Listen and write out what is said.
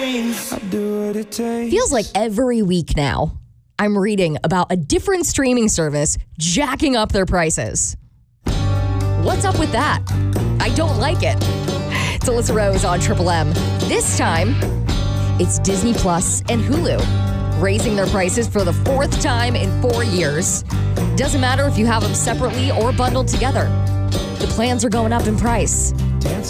Feels like every week now, I'm reading about a different streaming service jacking up their prices. What's up with that? I don't like it. It's Alyssa Rose on Triple M. This time, it's Disney Plus and Hulu raising their prices for the fourth time in 4 years. Doesn't matter if you have them separately or bundled together. The plans are going up in price.